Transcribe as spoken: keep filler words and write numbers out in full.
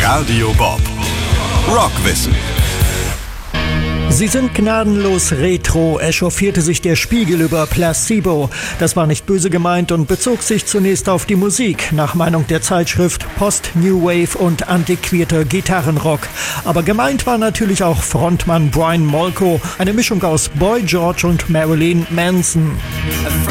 Radio Bob. Rockwissen. Sie sind gnadenlos retro, echauffierte sich der Spiegel über Placebo. Das war nicht böse gemeint und bezog sich zunächst auf die Musik, nach Meinung der Zeitschrift Post-New Wave und antiquierter Gitarrenrock. Aber gemeint war natürlich auch Frontmann Brian Molko, eine Mischung aus Boy George und Marilyn Manson.